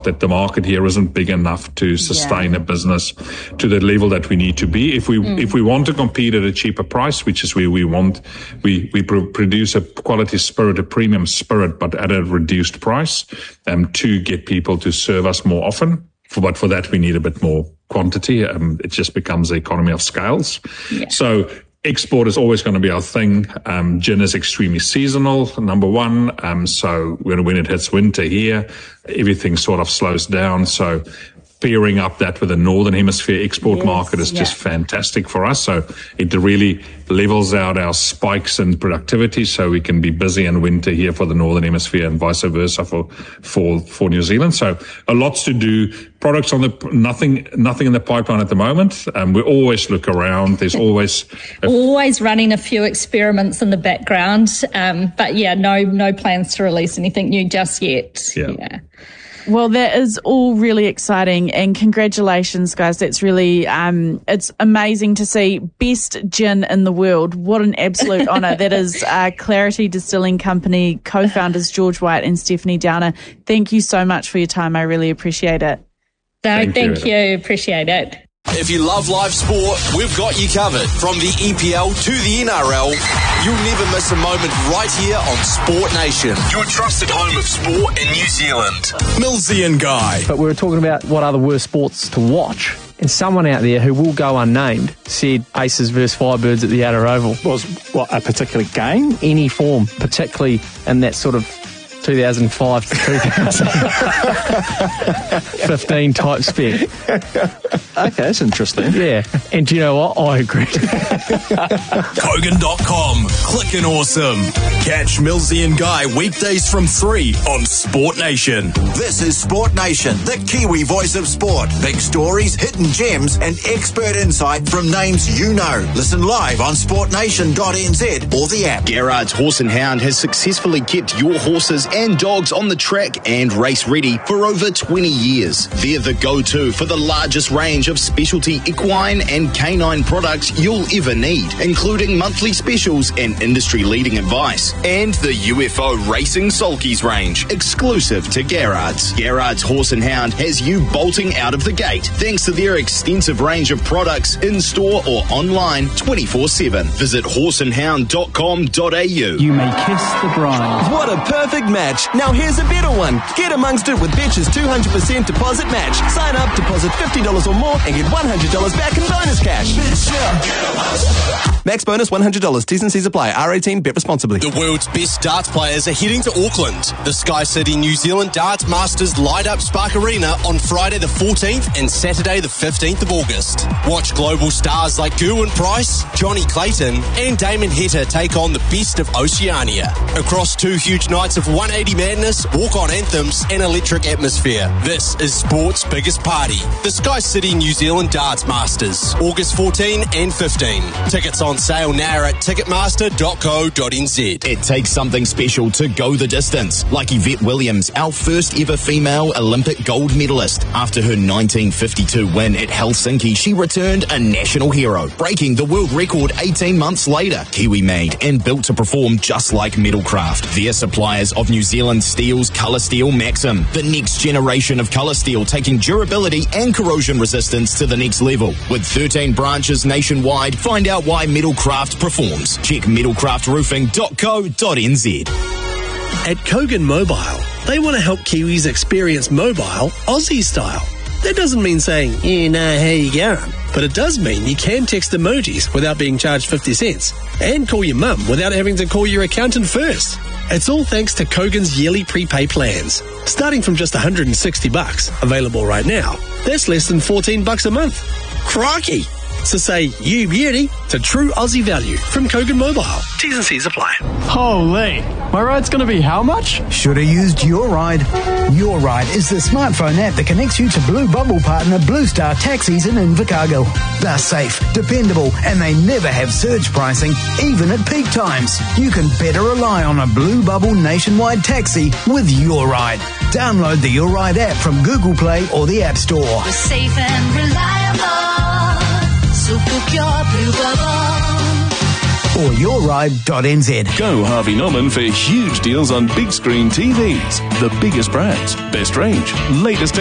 that the market here isn't big enough to sustain a business to the level that we need to be. If we want to compete at a cheaper price, which is where we want, we produce a quality spirit, a premium spirit, but at a reduced price, to get people to serve us more often. But for that, we need a bit more quantity. It just becomes the economy of scales. Yeah. So export is always going to be our thing. Gin is extremely seasonal, number one. So when it hits winter here, everything sort of slows down. So pairing up that with the Northern Hemisphere export market is just fantastic for us. So it really levels out our spikes in productivity so we can be busy in winter here for the Northern Hemisphere and vice versa for New Zealand. So a lots to do. Products on nothing in the pipeline at the moment. We always look around. There's always running a few experiments in the background. But no plans to release anything new just yet. Yeah. Well, that is all really exciting, and congratulations, guys. That's really, it's amazing to see best gin in the world. What an absolute honour. That is Clarity Distilling Company co-founders George White and Stephanie Downer. Thank you so much for your time. I really appreciate it. Thank you. Appreciate it. If you love live sport, we've got you covered. From the EPL to the NRL, you'll never miss a moment right here on Sport Nation, your trusted home of sport in New Zealand. Millsy and Guy. But we were talking about what are the worst sports to watch, and someone out there who will go unnamed said Aces versus Firebirds at the Outer Oval. Was what, a particular game? Any form, particularly in that sort of 2005 to 2015 type spec. Okay, that's interesting. Yeah, and do you know what? I agree. Kogan.com. Clickin' awesome. Catch Millsy and Guy weekdays from 3 on Sport Nation. This is Sport Nation, the Kiwi voice of sport. Big stories, hidden gems, and expert insight from names you know. Listen live on sportnation.nz or the app. Gerard's Horse and Hound has successfully kept your horses and dogs on the track and race ready for over 20 years. They're the go-to for the largest range of specialty equine and canine products you'll ever need, including monthly specials and industry-leading advice. And the UFO Racing Sulkies range, exclusive to Gerard's. Gerard's Horse and Hound has you bolting out of the gate thanks to their extensive range of products in-store or online 24/7. Visit horseandhound.com.au. You may kiss the bride. What a perfect match. Now here's a better one. Get amongst it with Betch's 200% deposit match. Sign up, deposit $50 or more and get $100 back in bonus cash. Max bonus $100. T's and C's apply. R18, bet responsibly. The world's best darts players are heading to Auckland. The Sky City New Zealand Darts Masters light up Spark Arena on Friday the 14th and Saturday the 15th of August. Watch global stars like Gerwyn Price, Johnny Clayton and Damon Heta take on the best of Oceania. Across 2 huge nights of 180 madness, walk-on anthems and electric atmosphere. This is sport's biggest party. The Sky City New Zealand Darts Masters, August 14 and 15. Tickets on sale now at ticketmaster.co.nz. It takes something special to go the distance, like Yvette Williams, our first ever female Olympic gold medalist. After her 1952 win at Helsinki, she returned a national hero, breaking the world record 18 months later. Kiwi made and built to perform just like Metalcraft. They're suppliers of New Zealand Steel's Colour Steel Maxim, the next generation of colour steel, taking durability and corrosion resistance to the next level. With 13 branches nationwide, find out why Metalcraft performs. Check metalcraftroofing.co.nz. At Kogan Mobile, they want to help Kiwis experience mobile Aussie style. That doesn't mean saying, how you going? But it does mean you can text emojis without being charged 50 cents and call your mum without having to call your accountant first. It's all thanks to Kogan's yearly prepay plans. Starting from just $160, available right now, that's less than $14 a month. Crikey! So say you beauty to true Aussie value from Kogan Mobile. T's and C's apply. Holy, my ride's going to be how much? Should have used Your Ride. Your Ride is the smartphone app that connects you to Blue Bubble partner Blue Star Taxis in Invercargill. They're safe, dependable, and they never have surge pricing, even at peak times. You can better rely on a Blue Bubble nationwide taxi with Your Ride. Download the Your Ride app from Google Play or the App Store. We're safe and reliable. So book your Blue Bubble. or yourride.nz. Go Harvey Norman for huge deals on big screen TVs. The biggest brands, best range, latest